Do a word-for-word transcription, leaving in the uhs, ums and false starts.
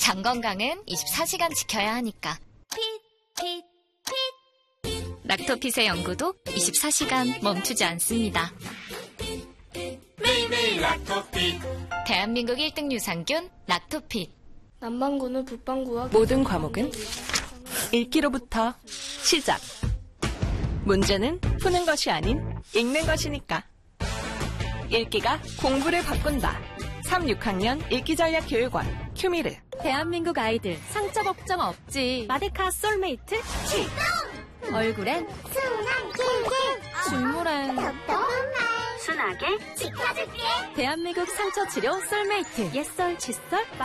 장 건강은 이십사 시간 지켜야 하니까. 핏, 핏, 핏. 락토핏의 연구도 이십사 시간 멈추지 않습니다. 매일매일 락토핏. 대한민국 일 등 유산균 락토핏. 남반구는 북반구와 모든 과목은 읽기로부터 시작. 문제는 푸는 것이 아닌 읽는 것이니까. 읽기가 공부를 바꾼다. 삼, 육 학년 읽기전략교육원 큐미르. 대한민국 아이들 상처 걱정 없지. 마데카 솔메이트 칠. 얼굴엔 순한 캔캔. 눈물엔 덕덕한 말. 순하게 지켜줄게. 대한민국 상처 치료 솔메이트. 옛설, 칫솔,